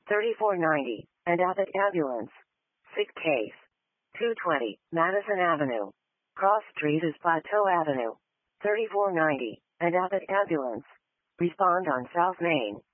3490, and Abbott Ambulance. Sick case. 220, Madison Avenue. Cross Street is Plateau Avenue. 3490, and Abbott Ambulance. Respond on South Main.